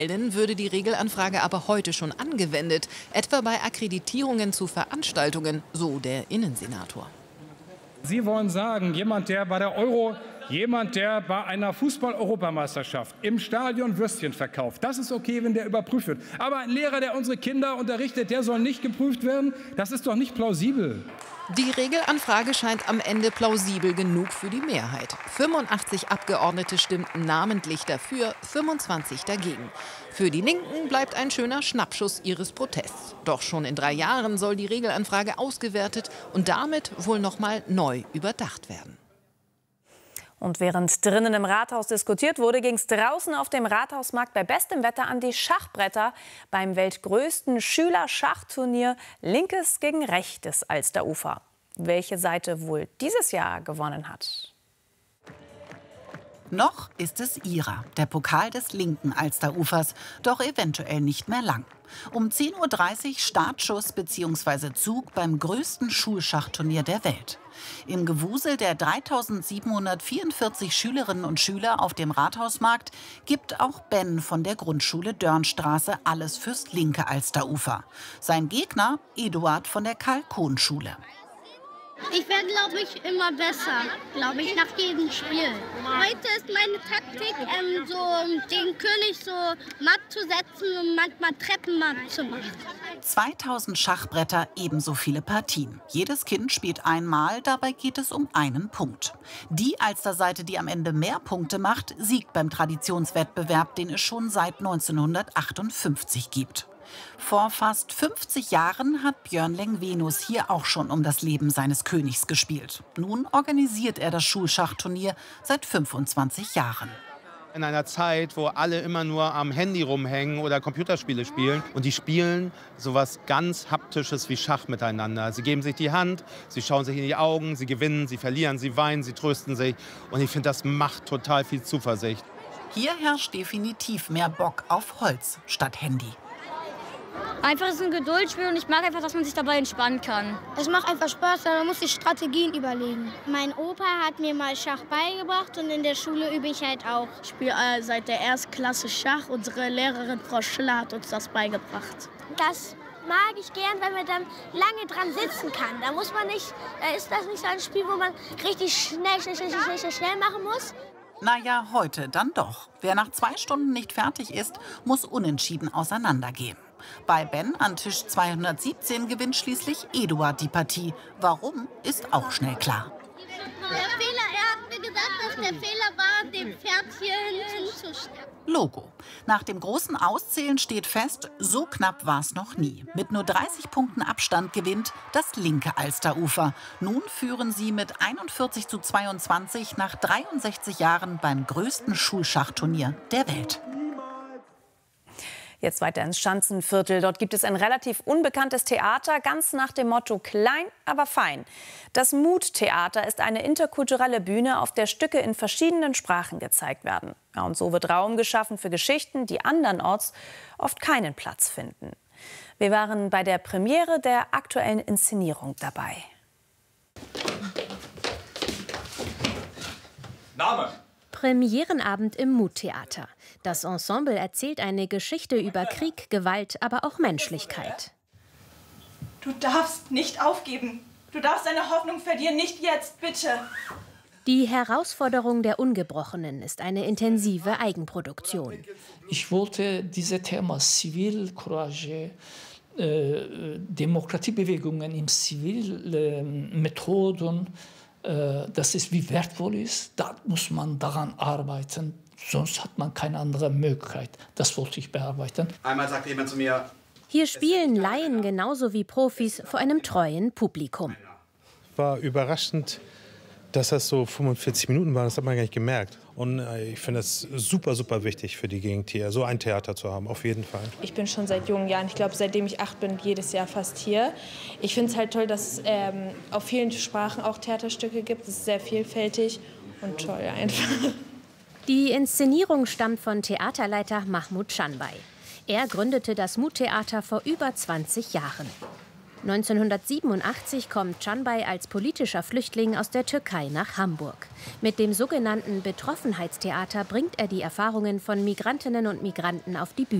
Würde die Regelanfrage aber heute schon angewendet, etwa bei Akkreditierungen zu Veranstaltungen, so der Innensenator. Sie wollen sagen, jemand, der bei einer Fußball-Europameisterschaft im Stadion Würstchen verkauft, das ist okay, wenn der überprüft wird. Aber ein Lehrer, der unsere Kinder unterrichtet, der soll nicht geprüft werden? Das ist doch nicht plausibel. Die Regelanfrage scheint am Ende plausibel genug für die Mehrheit. 85 Abgeordnete stimmten namentlich dafür, 25 dagegen. Für die Linken bleibt ein schöner Schnappschuss ihres Protests. Doch schon in 3 Jahren soll die Regelanfrage ausgewertet und damit wohl noch mal neu überdacht werden. Und während drinnen im Rathaus diskutiert wurde, ging es draußen auf dem Rathausmarkt bei bestem Wetter an die Schachbretter beim weltgrößten Schülerschachturnier Linkes gegen rechtes Alsterufer. Welche Seite wohl dieses Jahr gewonnen hat? Noch ist es ihrer, der Pokal des linken Alsterufers, doch eventuell nicht mehr lang. Um 10:30 Uhr Startschuss bzw. Zug beim größten Schulschachturnier der Welt. Im Gewusel der 3744 Schülerinnen und Schüler auf dem Rathausmarkt gibt auch Ben von der Grundschule Dörnstraße alles fürs linke Alsterufer. Sein Gegner Eduard von der Karl-Kohn-Schule. Ich werde, glaube ich, immer besser, glaube ich, nach jedem Spiel. Heute ist meine Taktik, so den König so matt zu setzen und manchmal Treppenmatt zu machen. 2000 Schachbretter, ebenso viele Partien. Jedes Kind spielt einmal, dabei geht es um einen Punkt. Die Alsterseite, die am Ende mehr Punkte macht, siegt beim Traditionswettbewerb, den es schon seit 1958 gibt. Vor fast 50 Jahren hat Björn Lengvenus hier auch schon um das Leben seines Königs gespielt. Nun organisiert er das Schulschachturnier seit 25 Jahren. In einer Zeit, wo alle immer nur am Handy rumhängen oder Computerspiele spielen. Und die spielen sowas ganz Haptisches wie Schach miteinander. Sie geben sich die Hand, sie schauen sich in die Augen, sie gewinnen, sie verlieren, sie weinen, sie trösten sich. Und ich finde, das macht total viel Zuversicht. Hier herrscht definitiv mehr Bock auf Holz statt Handy. Einfach ist ein Geduldsspiel und ich mag einfach, dass man sich dabei entspannen kann. Es macht einfach Spaß, weil man muss sich Strategien überlegen. Mein Opa hat mir mal Schach beigebracht und in der Schule übe ich halt auch. Ich spiele seit der Erstklasse Schach. Unsere Lehrerin Frau Schiller hat uns das beigebracht. Das mag ich gern, weil man dann lange dran sitzen kann. Da muss man nicht, da ist das nicht so ein Spiel, wo man richtig schnell machen muss. Naja, heute dann doch. Wer nach 2 Stunden nicht fertig ist, muss unentschieden auseinandergehen. Bei Ben an Tisch 217 gewinnt schließlich Eduard die Partie. Warum, ist auch schnell klar. Er hat mir gesagt, dass der Fehler war, dem Pferdchen hinzustellen. Logo. Nach dem großen Auszählen steht fest, so knapp war es noch nie. Mit nur 30 Punkten Abstand gewinnt das linke Alsterufer. Nun führen sie mit 41:22 nach 63 Jahren beim größten Schulschachturnier der Welt. Jetzt weiter ins Schanzenviertel. Dort gibt es ein relativ unbekanntes Theater, ganz nach dem Motto klein, aber fein. Das Mut-Theater ist eine interkulturelle Bühne, auf der Stücke in verschiedenen Sprachen gezeigt werden. Ja, und so wird Raum geschaffen für Geschichten, die andernorts oft keinen Platz finden. Wir waren bei der Premiere der aktuellen Inszenierung dabei. Name? Premierenabend im Mut-Theater. Das Ensemble erzählt eine Geschichte über Krieg, Gewalt, aber auch Menschlichkeit. Du darfst nicht aufgeben. Du darfst deine Hoffnung verlieren, nicht jetzt, bitte. Die Herausforderung der Ungebrochenen ist eine intensive Eigenproduktion. Ich wollte dieses Thema Zivilcourage, Demokratiebewegungen im Zivilmethoden, dass es wie wertvoll ist, da muss man daran arbeiten. Sonst hat man keine andere Möglichkeit. Das wollte ich bearbeiten. Einmal sagte jemand zu mir: Hier spielen Laien genauso wie Profis vor einem treuen Publikum. War überraschend, dass das so 45 Minuten waren. Das hat man gar nicht gemerkt. Und ich finde es super, super wichtig für die Gegend hier, so ein Theater zu haben, auf jeden Fall. Ich bin schon seit jungen Jahren, ich glaube, seitdem ich 8 bin, jedes Jahr fast hier. Ich finde es halt toll, dass es auf vielen Sprachen auch Theaterstücke gibt. Es ist sehr vielfältig und toll einfach. Die Inszenierung stammt von Theaterleiter Mahmoud Canbay. Er gründete das Mut-Theater vor über 20 Jahren. 1987 kommt Canbay als politischer Flüchtling aus der Türkei nach Hamburg. Mit dem sogenannten Betroffenheitstheater bringt er die Erfahrungen von Migrantinnen und Migranten auf die Bühne.